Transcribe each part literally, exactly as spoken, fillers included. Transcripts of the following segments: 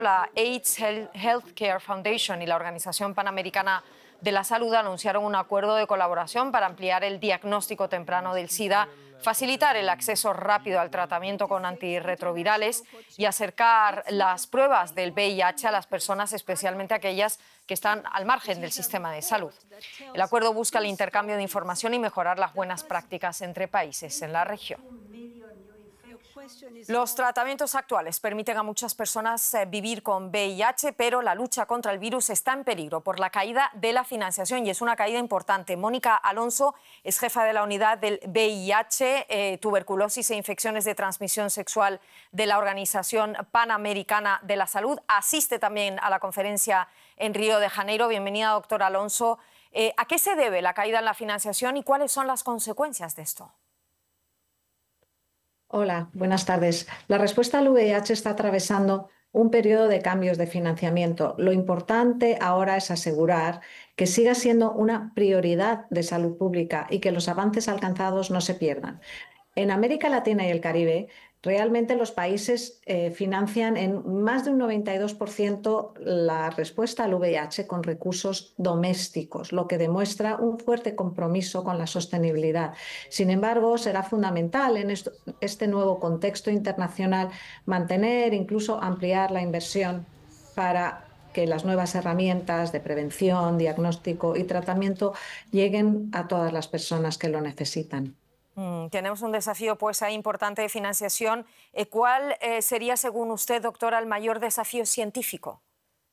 La AIDS Healthcare Foundation y la Organización Panamericana de la Salud anunciaron un acuerdo de colaboración para ampliar el diagnóstico temprano del SIDA, facilitar el acceso rápido al tratamiento con antirretrovirales y acercar las pruebas del V I H a las personas, especialmente aquellas que están al margen del sistema de salud. El acuerdo busca el intercambio de información y mejorar las buenas prácticas entre países en la región. Los tratamientos actuales permiten a muchas personas vivir con V I H, pero la lucha contra el virus está en peligro por la caída de la financiación, y es una caída importante. Mónica Alonso es jefa de la unidad del V I H, eh, tuberculosis e infecciones de transmisión sexual de la Organización Panamericana de la Salud. Asiste también a la conferencia en Río de Janeiro. Bienvenida, doctora Alonso. Eh, ¿A qué se debe la caída en la financiación y cuáles son las consecuencias de esto? Hola, buenas tardes. La respuesta al V I H está atravesando un periodo de cambios de financiamiento. Lo importante ahora es asegurar que siga siendo una prioridad de salud pública y que los avances alcanzados no se pierdan. En América Latina y el Caribe, realmente los países eh, financian en más de un noventa y dos por ciento la respuesta al V I H con recursos domésticos, lo que demuestra un fuerte compromiso con la sostenibilidad. Sin embargo, será fundamental en esto, este nuevo contexto internacional mantener, incluso ampliar la inversión para que las nuevas herramientas de prevención, diagnóstico y tratamiento lleguen a todas las personas que lo necesitan. Mm, tenemos un desafío pues ahí importante de financiación. Eh, ¿Cuál eh, sería, según usted, doctora, el mayor desafío científico?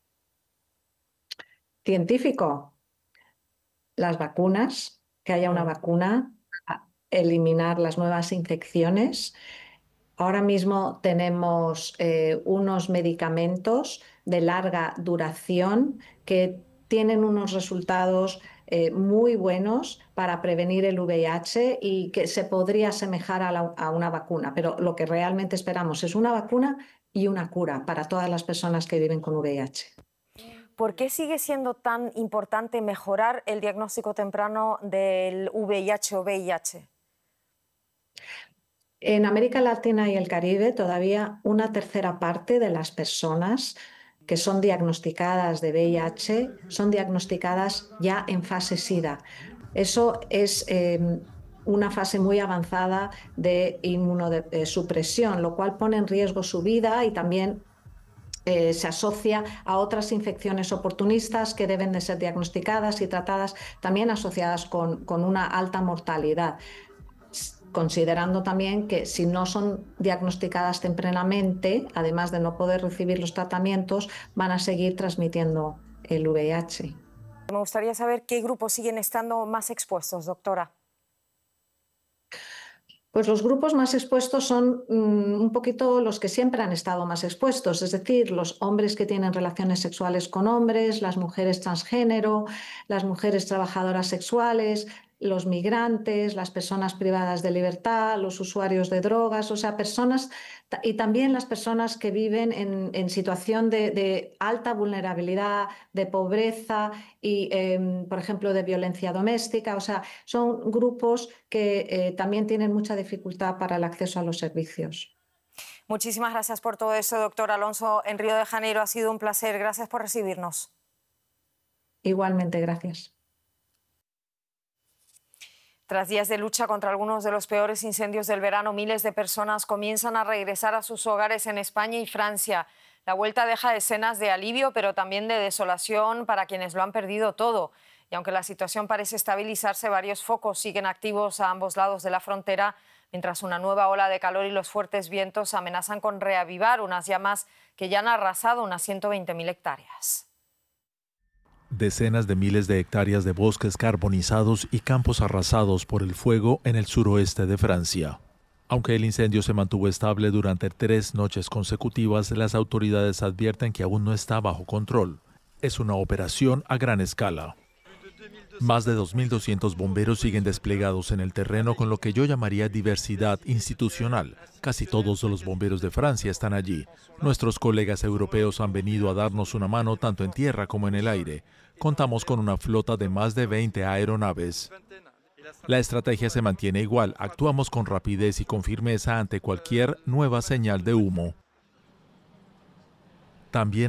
Científico, las vacunas, que haya una vacuna, eliminar las nuevas infecciones. Ahora mismo tenemos eh, unos medicamentos de larga duración que tienen unos resultados eh, muy buenos para prevenir el V I H y que se podría asemejar a, la, a una vacuna, pero lo que realmente esperamos es una vacuna y una cura para todas las personas que viven con V I H. ¿Por qué sigue siendo tan importante mejorar el diagnóstico temprano del V I H o V I H? En América Latina y el Caribe, todavía una tercera parte de las personas que son diagnosticadas de V I H son diagnosticadas ya en fase SIDA. Eso es eh, una fase muy avanzada de inmunosupresión, lo cual pone en riesgo su vida y también eh, se asocia a otras infecciones oportunistas que deben de ser diagnosticadas y tratadas, también asociadas con, con una alta mortalidad, considerando también que si no son diagnosticadas tempranamente, además de no poder recibir los tratamientos, van a seguir transmitiendo el V I H. Me gustaría saber qué grupos siguen estando más expuestos, doctora. Pues los grupos más expuestos son um, un poquito los que siempre han estado más expuestos, es decir, los hombres que tienen relaciones sexuales con hombres, las mujeres transgénero, las mujeres trabajadoras sexuales, los migrantes, las personas privadas de libertad, los usuarios de drogas, o sea, personas, y también las personas que viven en, en situación de, de alta vulnerabilidad, de pobreza y, eh, por ejemplo, de violencia doméstica. O sea, son grupos que eh, también tienen mucha dificultad para el acceso a los servicios. Muchísimas gracias por todo eso, doctor Alonso. En Río de Janeiro ha sido un placer. Gracias por recibirnos. Igualmente, gracias. Tras días de lucha contra algunos de los peores incendios del verano, miles de personas comienzan a regresar a sus hogares en España y Francia. La vuelta deja escenas de alivio, pero también de desolación para quienes lo han perdido todo. Y aunque la situación parece estabilizarse, varios focos siguen activos a ambos lados de la frontera, mientras una nueva ola de calor y los fuertes vientos amenazan con reavivar unas llamas que ya han arrasado unas ciento veinte mil hectáreas. Decenas de miles de hectáreas de bosques carbonizados y campos arrasados por el fuego en el suroeste de Francia. Aunque el incendio se mantuvo estable durante tres noches consecutivas, las autoridades advierten que aún no está bajo control. Es una operación a gran escala. Más de dos mil doscientos bomberos siguen desplegados en el terreno con lo que yo llamaría diversidad institucional. Casi todos los bomberos de Francia están allí. Nuestros colegas europeos han venido a darnos una mano tanto en tierra como en el aire. Contamos con una flota de más de veinte aeronaves. La estrategia se mantiene igual. Actuamos con rapidez y con firmeza ante cualquier nueva señal de humo. También